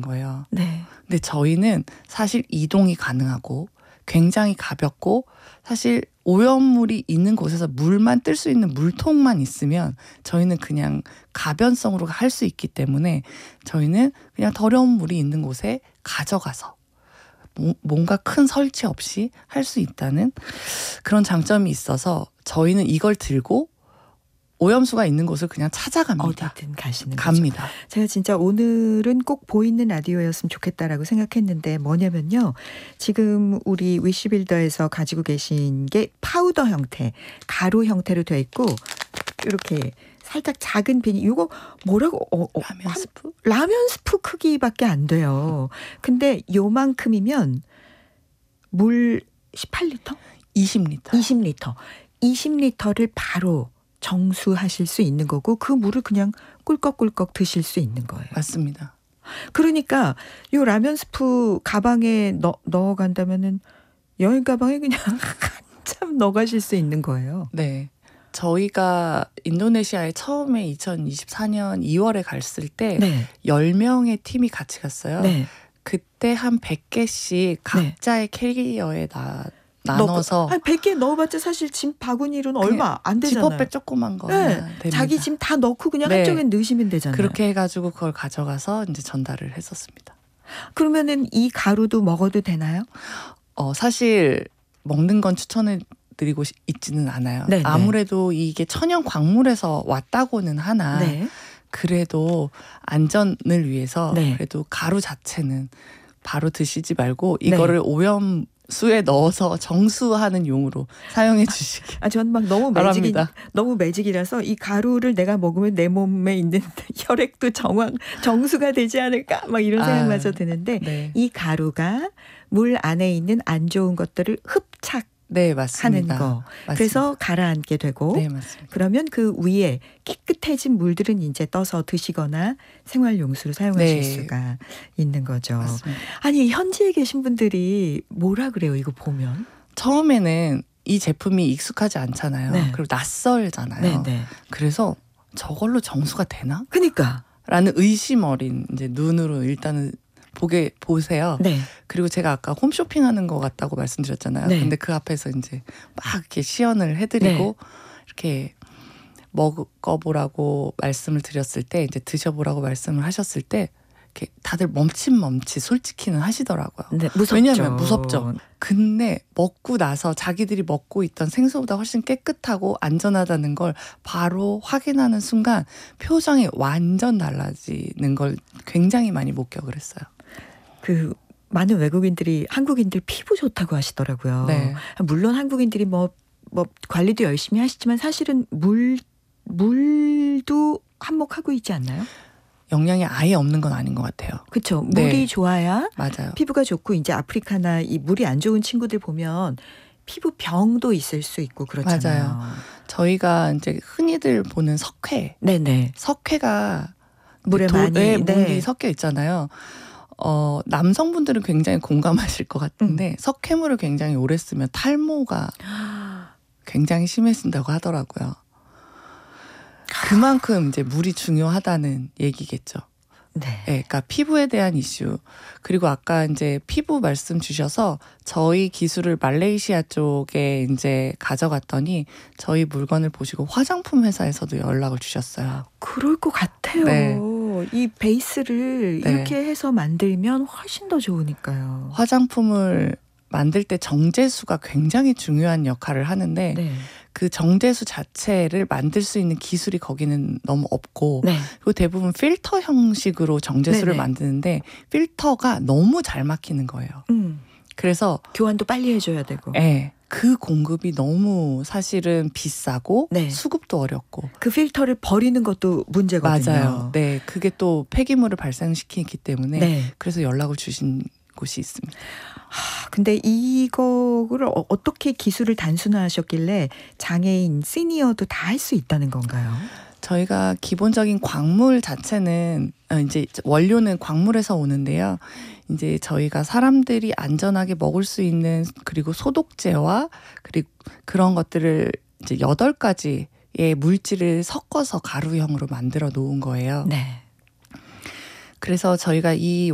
거예요. 네. 근데 저희는 사실 이동이 가능하고 굉장히 가볍고 사실 오염물이 있는 곳에서 물만 뜰 수 있는 물통만 있으면 저희는 그냥 가변성으로 할 수 있기 때문에 저희는 그냥 더러운 물이 있는 곳에 가져가서 뭔가 큰 설치 없이 할 수 있다는 그런 장점이 있어서 저희는 이걸 들고 오염수가 있는 곳을 그냥 찾아갑니다. 어디든 가시는 갑니다. 거죠. 제가 진짜 오늘은 꼭 보이는 라디오였으면 좋겠다라고 생각했는데 뭐냐면요. 지금 우리 위시빌더에서 가지고 계신 게 파우더 형태, 가루 형태로 되어 있고 이렇게 살짝 작은 비닐. 이거 뭐라고? 라면 스프? 라면 스프 크기밖에 안 돼요. 근데 요만큼이면 물 18리터? 20리터. 20리터. 20리터를 바로 정수하실 수 있는 거고 그 물을 그냥 꿀꺽꿀꺽 드실 수 있는 거예요. 맞습니다. 그러니까 요 라면 스프 가방에 넣어 간다면은 여행 가방에 그냥 한참 넣어 가실 수 있는 거예요. 네. 저희가 인도네시아에 처음에 2024년 2월에 갔을 때 네. 10명의 팀이 같이 갔어요. 네. 그때 한 100개씩 각자의 캐리어에 나눠서 한 100개 넣어봤자 사실 짐 바구니로는 얼마 안 되잖아요. 지퍼백 조그만 거 네. 됩니다. 자기 짐 다 넣고 그냥 네. 한쪽에 넣으시면 되잖아요. 그렇게 해가지고 그걸 가져가서 이제 전달을 했었습니다. 그러면은 이 가루도 먹어도 되나요? 사실 먹는 건 추천을 드리고 있지는 않아요. 네네. 아무래도 이게 천연 광물에서 왔다고는 하나 네. 그래도 안전을 위해서 네. 그래도 가루 자체는 바로 드시지 말고 이거를 오염수에 넣어서 정수하는 용으로 사용해 주시기 전 막 너무 바랍니다. 너무 매직이라서 이 가루를 내가 먹으면 내 몸에 있는 혈액도 정수가 되지 않을까 막 이런 생각마저 드는데 네. 이 가루가 물 안에 있는 안 좋은 것들을 흡착 네, 하는 맞습니다. 거. 맞습니다. 그래서 가라앉게 되고 네, 맞습니다. 그러면 그 위에 깨끗해진 물들은 이제 떠서 드시거나 생활용수로 사용하실 네. 수가 있는 거죠. 맞습니다. 아니 현지에 계신 분들이 뭐라 그래요 이거 보면? 처음에는 이 제품이 익숙하지 않잖아요. 네. 그리고 낯설잖아요. 네네. 그래서 저걸로 정수가 되나? 그러니까. 라는 의심 어린 이제 눈으로 일단은 보세요. 네. 그리고 제가 아까 홈쇼핑하는 것 같다고 말씀드렸잖아요. 네. 근데 그 앞에서 이제 막 이렇게 시연을 해드리고 이렇게 먹어보라고 말씀을 드렸을 때 이제 드셔보라고 말씀을 하셨을 때 이렇게 다들 멈칫멈칫 솔직히는 하시더라고요. 네, 무섭죠. 왜냐하면 무섭죠. 근데 먹고 나서 자기들이 먹고 있던 생수보다 훨씬 깨끗하고 안전하다는 걸 바로 확인하는 순간 표정이 완전 달라지는 걸 굉장히 많이 목격을 했어요. 그 많은 외국인들이 한국인들 피부 좋다고 하시더라고요. 네. 물론 한국인들이 뭐 관리도 열심히 하시지만 사실은 물도 한몫하고 있지 않나요? 영양이 아예 없는 건 아닌 것 같아요. 그렇죠. 네. 물이 좋아야 맞아요. 피부가 좋고 이제 아프리카나 이 물이 안 좋은 친구들 보면 피부 병도 있을 수 있고 그렇잖아요. 맞아요. 저희가 이제 흔히들 보는 석회. 네네. 석회가 물에 많이 물이 섞여 있잖아요. 남성분들은 굉장히 공감하실 것 같은데 석회물을 굉장히 오래 쓰면 탈모가 굉장히 심해진다고 하더라고요. 그만큼 이제 물이 중요하다는 얘기겠죠. 네. 네, 그러니까 피부에 대한 이슈. 그리고 아까 이제 피부 말씀 주셔서 저희 기술을 말레이시아 쪽에 이제 가져갔더니 저희 물건을 보시고 화장품 회사에서도 연락을 주셨어요. 그럴 것 같아요. 네. 이 베이스를 네. 이렇게 해서 만들면 훨씬 더 좋으니까요. 화장품을 만들 때 정제수가 굉장히 중요한 역할을 하는데 네. 그 정제수 자체를 만들 수 있는 기술이 거기는 너무 없고 네. 그리고 대부분 필터 형식으로 정제수를 네네. 만드는데 필터가 너무 잘 막히는 거예요. 그래서 교환도 빨리 해줘야 되고. 네, 그 공급이 너무 사실은 비싸고 네. 수급도 어렵고 그 필터를 버리는 것도 문제거든요. 맞아요. 네, 그게 또 폐기물을 발생시키기 때문에 네. 그래서 연락을 주신 곳이 있습니다. 근데 이거를 어떻게 기술을 단순화하셨길래 장애인, 시니어도 다 할 수 있다는 건가요? 저희가 기본적인 광물 자체는 이제 원료는 광물에서 오는데요. 이제 저희가 사람들이 안전하게 먹을 수 있는 그리고 소독제와 그리고 그런 것들을 이제 8가지의 물질을 섞어서 가루형으로 만들어 놓은 거예요. 네. 그래서 저희가 이